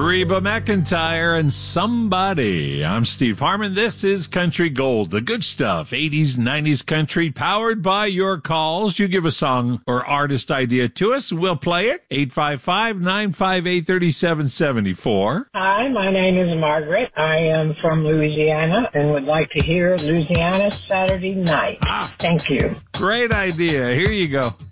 Reba McEntire and Somebody. I'm Steve Harmon. This is Country Gold, the good stuff. 80s, 90s country, powered by your calls. You give a song or artist idea to us, we'll play it. 855-958-3774. Hi, my name is Margaret. I am from Louisiana and would like to hear Louisiana Saturday Night. Thank you. Great idea. Here you go.